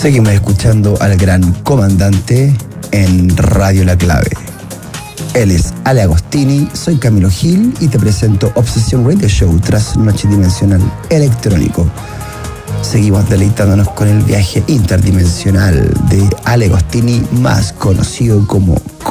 Seguimos escuchando al gran comandante en Radio La Clave. Él es Ale Agostini, soy Camilo Gil y te presento Obsesión Radio Show tras Noche Dimensional Electrónico. Seguimos deleitándonos con el viaje interdimensional de Ale Agostini, más conocido como